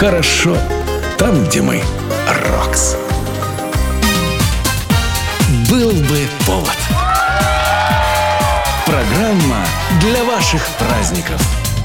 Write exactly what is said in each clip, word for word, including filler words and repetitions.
хорошо там, где мы. Рокс. Был бы повод. Программа для ваших праздников.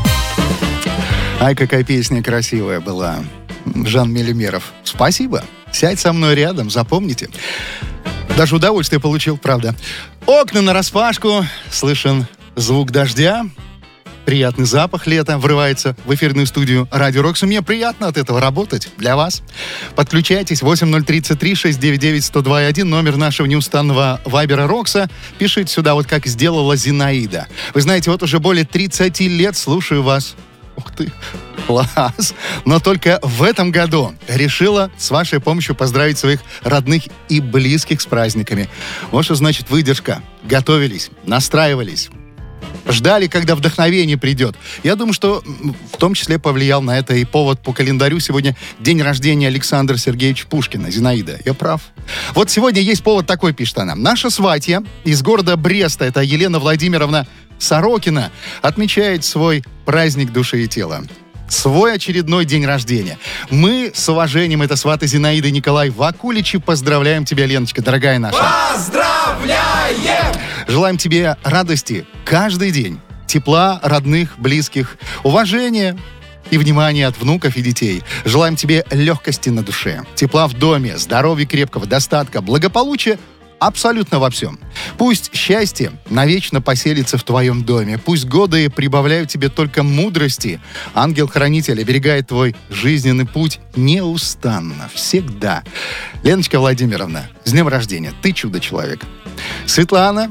Ай, какая песня красивая была. Жан Мелимеров. Спасибо. Сядь со мной рядом, запомните. Даже удовольствие получил, правда. Окна нараспашку, слышен звук дождя. Приятный запах лета врывается в эфирную студию Радио Рокс. Мне приятно от этого работать для вас. Подключайтесь. восемь ноль три три шесть девять девять сто два один. Номер нашего неустанного вайбера Рокса. Пишите сюда, вот как сделала Зинаида. Вы знаете, вот уже более тридцать лет слушаю вас. Ух ты, класс. Но только в этом году решила с вашей помощью поздравить своих родных и близких с праздниками. Вот что значит выдержка. Готовились, настраивались. Ждали, когда вдохновение придет. Я думаю, что в том числе повлиял на это и повод по календарю. Сегодня день рождения Александра Сергеевича Пушкина. Зинаида, я прав? Вот сегодня есть повод такой, пишет она. Наша сватья из города Бреста, это Елена Владимировна Сорокина, отмечает свой праздник души и тела. Свой очередной день рождения. Мы с уважением, это сваты Зинаида и Николай Вакуличи, поздравляем тебя, Леночка, дорогая наша. Поздравляем! Желаем тебе радости каждый день, тепла родных, близких, уважения и внимания от внуков и детей. Желаем тебе легкости на душе, тепла в доме, здоровья крепкого, достатка, благополучия абсолютно во всем. Пусть счастье навечно поселится в твоем доме. Пусть годы прибавляют тебе только мудрости. Ангел-хранитель оберегает твой жизненный путь неустанно, всегда. Леночка Владимировна, с днем рождения. Ты чудо-человек. Светлана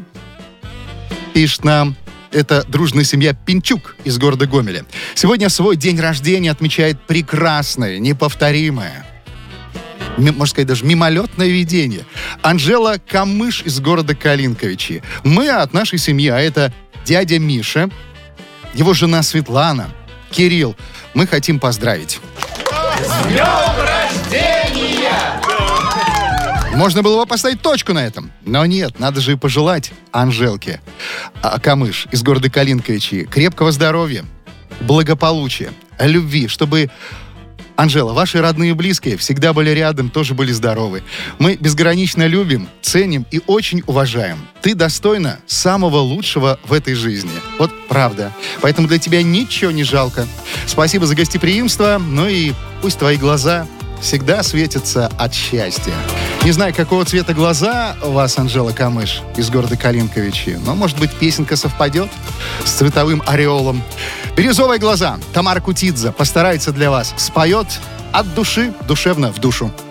пишет нам, это дружная семья Пинчук из города Гомеля. Сегодня свой день рождения отмечает прекрасное, неповторимое, можно сказать, даже мимолетное видение. Анжела Камыш из города Калинковичи. Мы от нашей семьи, а это дядя Миша, его жена Светлана, Кирилл. Мы хотим поздравить. С днем рождения! Можно было бы поставить точку на этом. Но нет, надо же и пожелать Анжелке а, Камыш из города Калинковичи крепкого здоровья, благополучия, любви, чтобы... Анжела, ваши родные и близкие всегда были рядом, тоже были здоровы. Мы безгранично любим, ценим и очень уважаем. Ты достойна самого лучшего в этой жизни. Вот правда. Поэтому для тебя ничего не жалко. Спасибо за гостеприимство. Ну и пусть твои глаза всегда светятся от счастья. Не знаю, какого цвета глаза у вас, Анжела Камыш из города Калинковичи, но, может быть, песенка совпадет с цветовым ореолом. «Бирюзовые глаза». Тамара Кутидзе постарается для вас. Споет от души, душевно в душу.